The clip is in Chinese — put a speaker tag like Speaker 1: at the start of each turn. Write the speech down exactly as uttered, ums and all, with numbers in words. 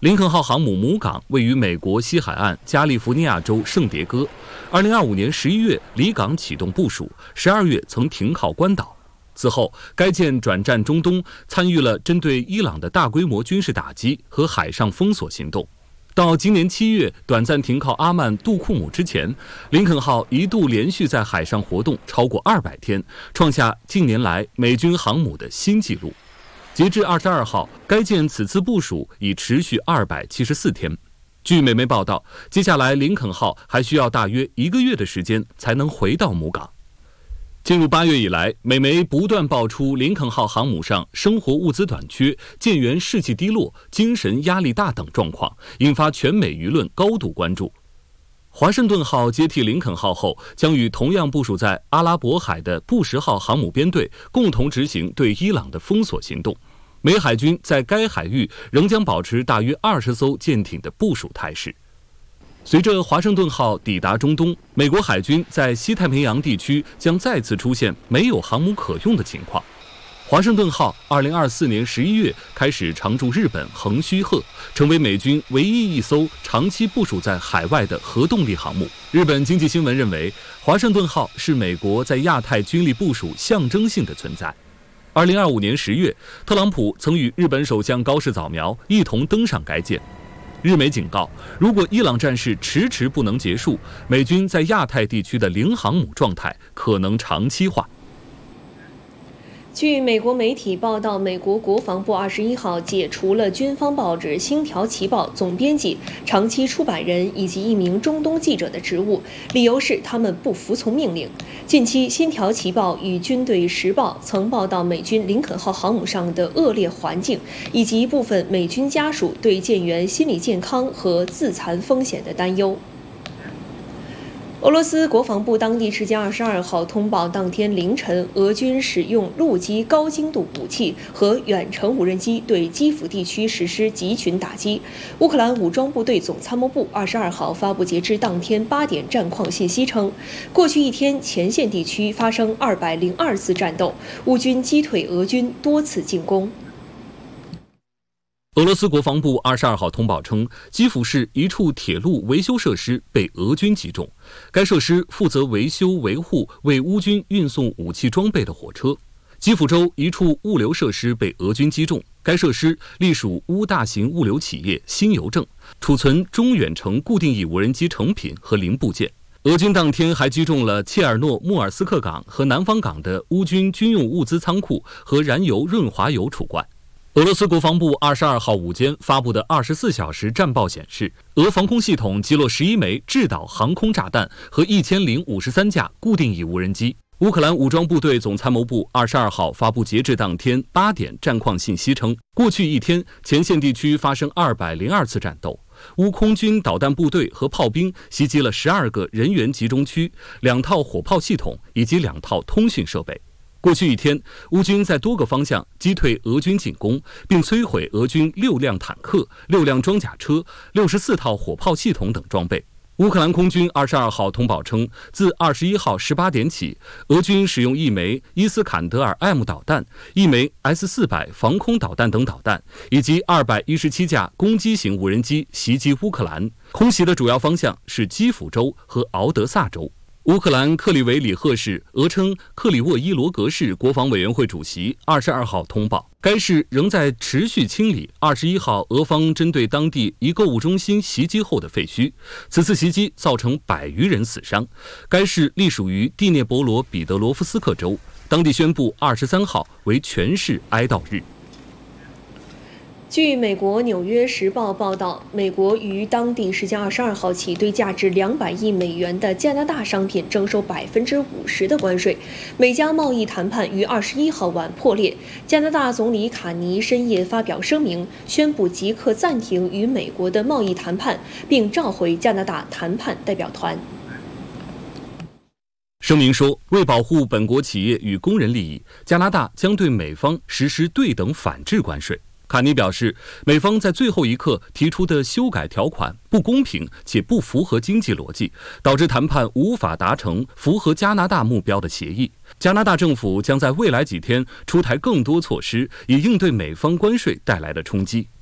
Speaker 1: 林肯号航母母港位于美国西海岸加利福尼亚州圣迭戈。二零二五年十一月离港启动部署，十二月曾停靠关岛。此后，该舰转战中东，参与了针对伊朗的大规模军事打击和海上封锁行动。到今年七月短暂停靠阿曼杜库姆之前，林肯号一度连续在海上活动超过二百天，创下近年来美军航母的新纪录。截至二十二号，该舰此次部署已持续二百七十四天。据美媒报道，接下来林肯号还需要大约一个月的时间才能回到母港。进入八月以来，美媒不断爆出林肯号航母上生活物资短缺、舰员士气低落、精神压力大等状况，引发全美舆论高度关注。华盛顿号接替林肯号后，将与同样部署在阿拉伯海的布什号航母编队共同执行对伊朗的封锁行动。美海军在该海域仍将保持大约二十艘舰艇的部署态势。随着华盛顿号抵达中东，美国海军在西太平洋地区将再次出现没有航母可用的情况。华盛顿号二零二四年十一月开始常驻日本横须贺，成为美军唯一一艘长期部署在海外的核动力航母。日本经济新闻认为，华盛顿号是美国在亚太军力部署象征性的存在。二零二五年十月，特朗普曾与日本首相高市早苗一同登上该舰。日媒警告，如果伊朗战事迟迟不能结束，美军在亚太地区的零航母状态可能长期化。
Speaker 2: 据美国媒体报道，美国国防部二十一号解除了军方报纸《星条旗报》总编辑、长期出版人以及一名中东记者的职务，理由是他们不服从命令。近期，《星条旗报》与《军队时报》曾报道美军林肯号航母上的恶劣环境，以及部分美军家属对舰员心理健康和自残风险的担忧。俄罗斯国防部当地时间二十二号通报，当天凌晨，俄军使用陆基高精度武器和远程无人机对基辅地区实施集群打击。乌克兰武装部队总参谋部二十二号发布截至当天八点战况信息称，过去一天前线地区发生二百零二次战斗，乌军击退俄军多次进攻。
Speaker 1: 俄罗斯国防部二十二号通报称，基辅市一处铁路维修设施被俄军击中，该设施负责维修维护为乌军运送武器装备的火车。基辅州一处物流设施被俄军击中，该设施隶属乌大型物流企业新邮政，储存中远程固定翼无人机成品和零部件。俄军当天还击中了切尔诺穆尔斯克港和南方港的乌军军用物资仓库和燃油润滑油储罐。俄罗斯国防部二十二号午间发布的二十四小时战报显示，俄防空系统击落十一枚制导航空炸弹和一千零五十三架固定翼无人机。乌克兰武装部队总参谋部二十二号发布截至当天八点战况信息称，过去一天前线地区发生二百零二次战斗，乌空军导弹部队和炮兵袭击了十二个人员集中区、两套火炮系统以及两套通讯设备。过去一天，乌军在多个方向击退俄军进攻，并摧毁俄军六辆坦克、六辆装甲车、六十四套火炮系统等装备。乌克兰空军二十二号通报称，自二十一号十八点起，俄军使用一枚伊斯坎德尔 M 导弹、一枚 S 四百防空导弹等导弹，以及二百一十七架攻击型无人机袭击乌克兰。空袭的主要方向是基辅州和敖德萨州。乌克兰克里维里赫市，俄称克里沃伊罗格市国防委员会主席二十二号通报，该市仍在持续清理二十一号俄方针对当地一购物中心袭击后的废墟。此次袭击造成百余人死伤。该市隶属于第聂伯罗彼得罗夫斯克州，当地宣布二十三号为全市哀悼日。
Speaker 2: 据美国《纽约时报》报道，美国于当地时间二十二号起对价值两百亿美元的加拿大商品征收百分之五十的关税。美加贸易谈判于二十一号晚破裂，加拿大总理卡尼深夜发表声明，宣布即刻暂停与美国的贸易谈判，并召回加拿大谈判代表团。
Speaker 1: 声明说，为保护本国企业与工人利益，加拿大将对美方实施对等反制关税。卡尼表示，美方在最后一刻提出的修改条款不公平且不符合经济逻辑，导致谈判无法达成符合加拿大目标的协议。加拿大政府将在未来几天出台更多措施，以应对美方关税带来的冲击。